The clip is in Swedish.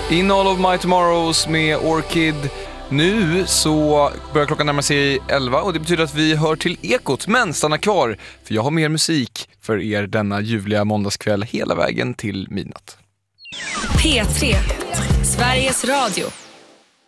In All of My Tomorrows med Orchid. Nu så börjar klockan närma sig 11 och det betyder att vi hör till Ekot. Men stanna kvar, för jag har mer musik för er denna ljuvliga måndagskväll hela vägen till midnatt. P3, Sveriges Radio.